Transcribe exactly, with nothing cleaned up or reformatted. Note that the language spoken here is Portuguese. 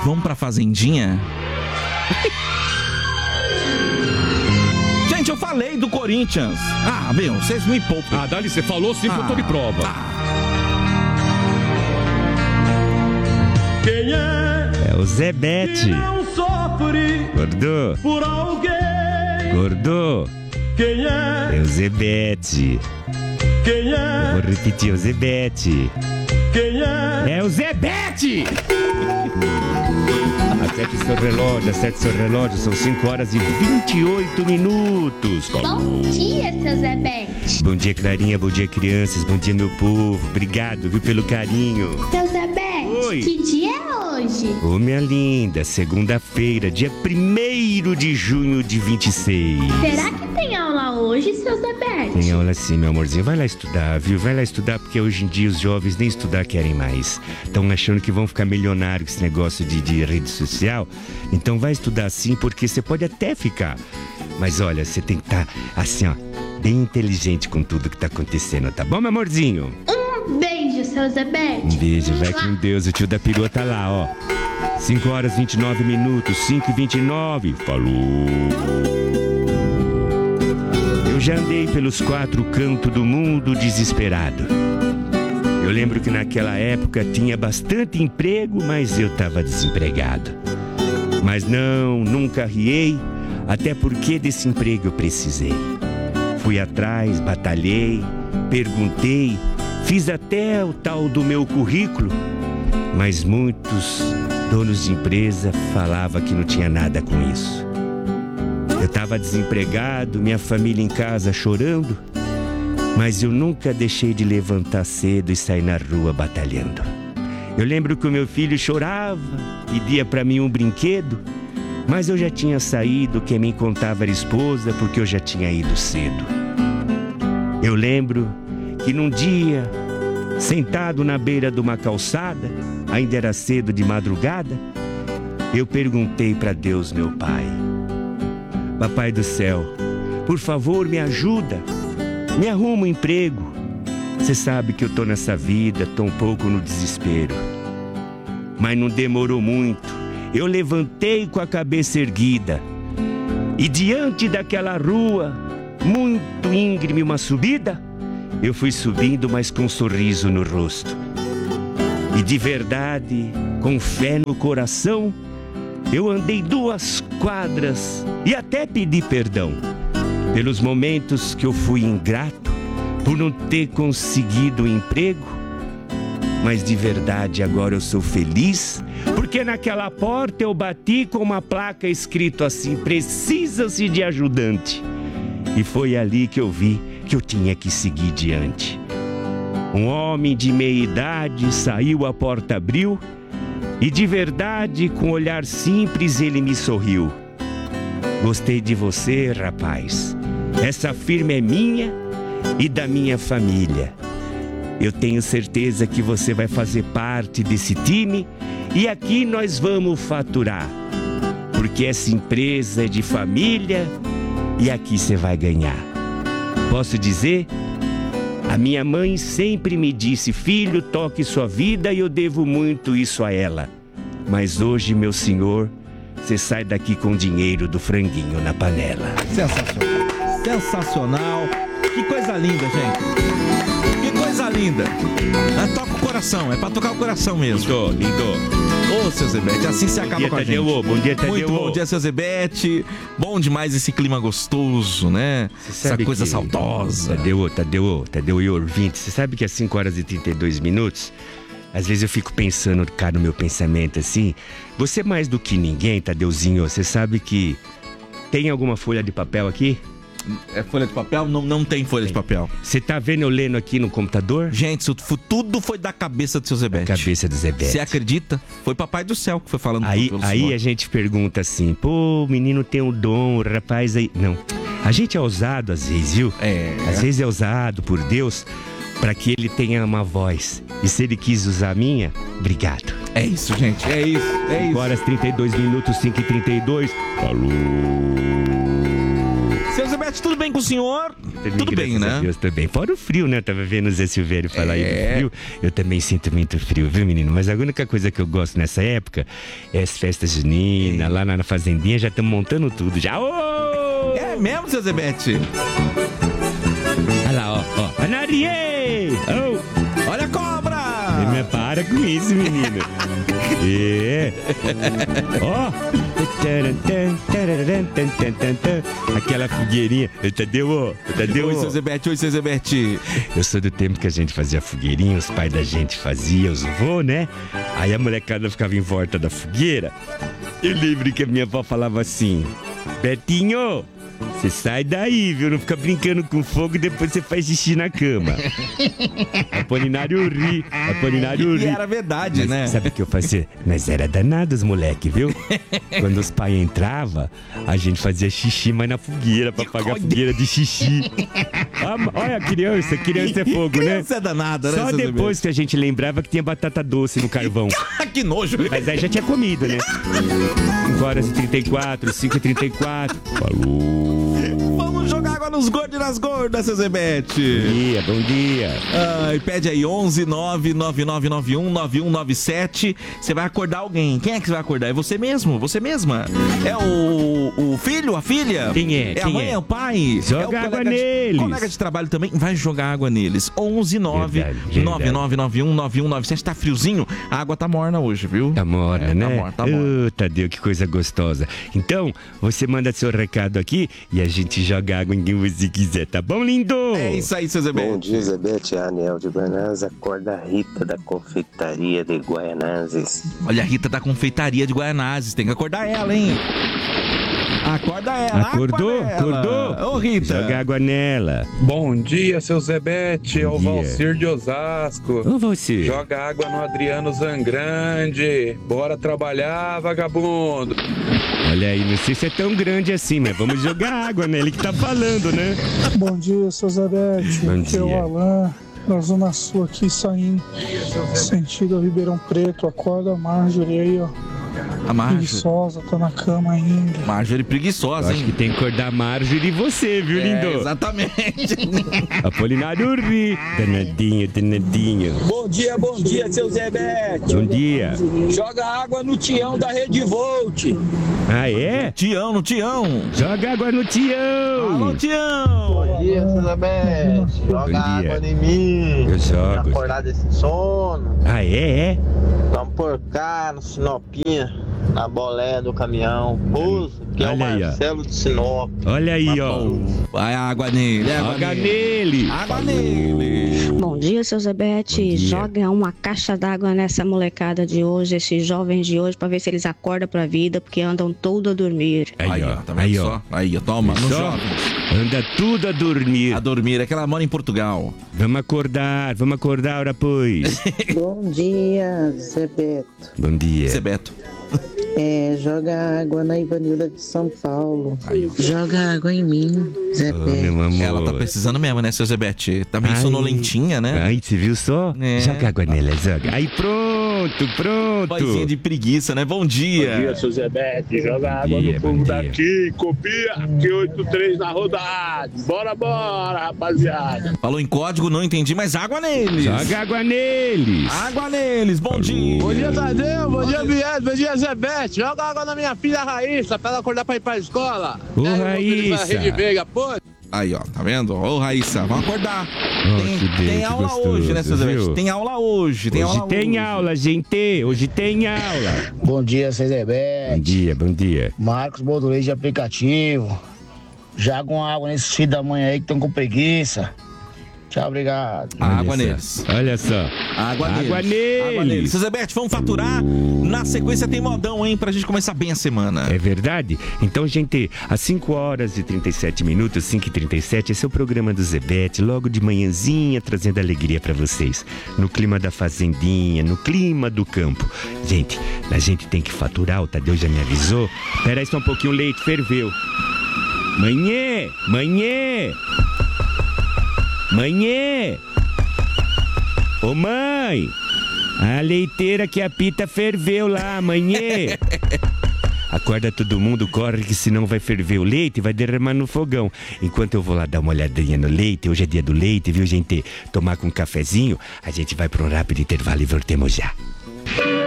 Vamos pra fazendinha? Gente, eu falei do Corinthians. Ah, meu, vocês me poupam. Ah, Dali, você falou sim, Ah, eu tô de prova. ah. Quem é É o Zebete. que não sofre Gordo, por alguém? gordo. Quem é? É o Zebete. Quem é? Vou repetir, o Zebete. Quem é? É o Zebete! Acerte seu relógio, acerte seu relógio. São cinco horas e vinte e oito minutos. Bom dia, seu Zebete. Bom dia, Clarinha. Bom dia, crianças. Bom dia, meu povo. Obrigado, viu, pelo carinho. Seu Zebete, Oi. que dia é hoje? Ô, minha linda, segunda-feira, dia primeiro de junho de vinte e seis. Será que tem aula hoje, seu Zebete? Tem aula sim, meu amorzinho. Vai lá estudar, viu? Vai lá estudar, porque hoje em dia os jovens nem estudar querem mais. Estão achando que vão ficar milionários com esse negócio de, de rede social. Então vai estudar sim, porque você pode até ficar. Mas olha, você tem que estar assim, ó, bem inteligente com tudo que tá acontecendo, tá bom, meu amorzinho? Um beijo, seu Zebete. Um beijo, vai com Deus. O tio da perua tá lá, ó. cinco horas e vinte e nove minutos, cinco e vinte e nove. Falou! Eu já andei pelos quatro cantos do mundo desesperado. Eu lembro que naquela época tinha bastante emprego, mas eu tava desempregado. Mas não, nunca arriei, até porque desse emprego eu precisei. Fui atrás, batalhei, perguntei, fiz até o tal do meu currículo, mas muitos donos de empresa falavam que não tinha nada com isso. Eu estava desempregado, minha família em casa chorando, mas eu nunca deixei de levantar cedo e sair na rua batalhando. Eu lembro que o meu filho chorava, pedia para mim um brinquedo, mas eu já tinha saído, quem me contava era a esposa, porque eu já tinha ido cedo. Eu lembro que num dia, sentado na beira de uma calçada, ainda era cedo de madrugada, eu perguntei para Deus, meu Pai: Papai do céu, por favor me ajuda, me arruma um emprego. Você sabe que eu tô nessa vida, tô um pouco no desespero. Mas não demorou muito, eu levantei com a cabeça erguida e diante daquela rua, muito íngreme, uma subida, eu fui subindo, mas com um sorriso no rosto. E de verdade, com fé no coração, eu andei duas quadras e até pedi perdão pelos momentos que eu fui ingrato, por não ter conseguido um emprego. Mas de verdade agora eu sou feliz, porque naquela porta eu bati com uma placa escrito assim: precisa-se de ajudante. E foi ali que eu vi que eu tinha que seguir diante. Um homem de meia idade saiu, a porta abriu, e de verdade, com um olhar simples, ele me sorriu. Gostei de você, rapaz. Essa firma é minha e da minha família. Eu tenho certeza que você vai fazer parte desse time e aqui nós vamos faturar. Porque essa empresa é de família e aqui você vai ganhar. Posso dizer? A minha mãe sempre me disse: filho, toque sua vida, e eu devo muito isso a ela. Mas hoje, meu senhor, você sai daqui com dinheiro do franguinho na panela. Sensacional. Sensacional. Que coisa linda, gente. Que coisa linda. É, toca o coração, é pra tocar o coração mesmo. Lindo, lindo. Ô, seu Zebete, assim você acaba dia, com a Tadeu. gente. Bom dia, Tadeu. Muito bom dia, seu Zebete. Bom demais esse clima gostoso, né? Essa coisa que... saudosa. Tadeu, Tadeu, Tadeu e ouvinte, você sabe que às cinco horas e trinta e dois minutos, às vezes eu fico pensando, cara, no meu pensamento assim, você mais do que ninguém, Tadeuzinho, você sabe que tem alguma folha de papel aqui? É folha de papel? Não, não tem folha tem. de papel. Você tá vendo eu lendo aqui no computador? Gente, isso tudo foi da cabeça do seu Zebete. Da cabeça do Zebete. Você acredita? Foi Papai do Céu que foi falando. Aí, aí a gente pergunta assim: pô, o menino tem um dom, o rapaz aí... Não, a gente é ousado às vezes, viu? É. Às vezes é ousado por Deus para que ele tenha uma voz. E se ele quis usar a minha, obrigado. É isso, gente, é isso, é isso. cinco horas trinta e dois minutos, cinco e trinta e dois. Falou. Seu Zebete, tudo bem com o senhor? também, Tudo bem, graças né? a Deus, tô bem. Fora o frio, né? Eu tava vendo o Zé Silvério falar aí É. do frio. Eu também sinto muito frio, viu, menino? Mas a única coisa que eu gosto nessa época é as festas juninas. Lá na fazendinha já estamos montando tudo. Já, ô! É mesmo, seu Zebete? Olha lá, ó, ó. Anariê! Oh! Olha a cobra! Mas para com isso, menino. É. Ó. Aquela fogueirinha. Tadeu, ó. Tadeu, Oi, ó. seu Zebete, oi, seu Zebete. Eu sou do tempo que a gente fazia fogueirinha, os pais da gente faziam, os vô, né? Aí a molecada ficava em volta da fogueira. Eu lembro que a minha avó falava assim: Betinho, você sai daí, viu? Não fica brincando com fogo e depois você faz xixi na cama. Apolinário ri, Apolinário ri. E era verdade, Mas né? sabe o que eu fazia? Nós era danados, moleque, viu? Quando os pais entravam, a gente fazia xixi, mas na fogueira, pra apagar a fogueira de xixi. Ah, olha a criança, criança é fogo, né? Criança é danada, né, Só seu depois que a gente lembrava que tinha batata doce no carvão. Zebete? Que nojo. Mas aí já tinha comido, né? cinco horas e trinta e quatro, cinco e trinta e quatro. Falou! Vamos jogar água nos gordos e nas gordas, seu Zebete. Bom dia, bom dia. Ai, pede aí onze nove nove nove nove um nove um nove sete. Você vai acordar alguém. Quem é que você vai acordar? É você mesmo, você mesma. É o, o filho, a filha? Quem é? É a Quem mãe, é? é o pai? Joga é o água colega de- neles. Colega de trabalho também vai jogar água neles. onze nove nove nove nove um nove um nove sete. Tá friozinho? A água tá morna hoje, viu? Tá morna, É, né? Tá morna, tá morna. Ô, Tadeu, que coisa gostosa. Então, você manda seu recado aqui e a gente joga água em quem você quiser, tá bom, lindo? É isso aí, seu Zebete. Bom dia, Zebete, Anel de Guaianazes, acorda a Rita da confeitaria de Guaianazes. Olha, a Rita da confeitaria de Guaianazes. Tem que acordar ela, hein? Acorda ela. Acordou? acorda ela. Acordou? Ô, Rita. Joga água nela. Bom dia, seu Zebete, é o dia. Valcir de Osasco. Ô, você. Joga água no Adriano Zangrande. Bora trabalhar, vagabundo. Olha aí, não sei se é tão grande assim, mas vamos jogar água nele que tá falando, né? Bom dia, seu Zebete. Bom Aqui é o dia. Alan, da Zona Sul aqui, saindo sentido a Ribeirão Preto. Acorda a Marjorie aí, ó. A Marjorie. Preguiçosa, tá na cama ainda. Marjorie Eu preguiçosa, acho que hein? tem que acordar a Marjorie e você, viu, É, lindo? exatamente. Apolinário ri. Danadinho, danadinho. Bom dia, bom dia, seu Zebete. Bom dia. Joga água no tião da Rede Volt. Ah, é? Tião, no Tião. Joga água no Alô, tião. Tião. Bom dia, seu Zebete, Bom joga dia. água em mim. Eu jogo. Acordar desse sono, Ah, é? É? vamos por cá, no Sinopinha, na boleia do caminhão. Pouso, que é o Olha aí, ó. Marcelo de Sinop. Olha aí, ó. Vai água nele, água, Joga nele. nele. Água nele. Bom dia, seu Zebete. Bom dia. Joga uma caixa d'água nessa molecada de hoje, esses jovens de hoje, pra ver se eles acordam pra vida, porque andam todos a dormir. Aí, ó, tá vendo Aí, só? ó. Aí, ó, toma, nos Só jovens. anda tudo a dormir. A dormir, é que ela mora em Portugal. Vamos acordar, vamos acordar, ora pois. Bom dia, Zé Beto. Bom dia. Zé Beto. É, joga água na Ivanilda de São Paulo. Aí, ó. Joga água em mim, Zé Ô, Beto. meu amor. Ela tá precisando mesmo, né, seu Zebete? Tá meio Ai. sonolentinha, né? Ai, você viu só? É. Joga água nela, joga. Aí pronto, pronto. Vozinha de preguiça, né? Bom dia. seu Zebete, joga água no fogo daqui, copia aqui oitenta e três na rodada. Bora, bora, rapaziada. Falou em código, não entendi, mas água neles. Joga água neles. Água neles, bom dia. Bom dia, Tadeu. Bom dia, Viés. Bom dia, Zebete. Joga água na minha filha Raíssa pra ela acordar pra ir pra escola. Ô, Pega o Raíssa. motorista da Rede Veiga, pô. Aí, ó, tá vendo? Ô, Raíssa, vamos acordar. Oh, tem, que tem dente aula gostoso, hoje, né, seu Zebete? viu? Tem aula hoje. Tem Hoje aula tem hoje. aula, gente. Hoje tem aula. Bom dia, seu Bom Zebete. dia, bom dia. Marcos, motorista de aplicativo. Joga uma água nesses filhos da mãe aí que estão com preguiça. Tchau, obrigado. Água Olha neles. só. Olha só. Água, Água neles. neles. Água neles. Seu Zebete, vamos faturar. Na sequência tem modão, hein, pra gente começar bem a semana. É verdade? Então, gente, às cinco horas e trinta e sete minutos, cinco e trinta e sete, esse é o programa do Zebete, logo de manhãzinha, trazendo alegria pra vocês. No clima da fazendinha, no clima do campo. Gente, a gente tem que faturar, o Tadeu já me avisou. Pera aí só um pouquinho, o leite ferveu. Manhê! Manhê! Manhê! Ô mãe! A leiteira que apita ferveu lá, manhê! Acorda todo mundo, corre que senão vai ferver o leite e vai derramar no fogão. Enquanto eu vou lá dar uma olhadinha no leite, hoje é dia do leite, viu, gente? Tomar com um cafezinho, a gente vai para um rápido intervalo e voltemos já.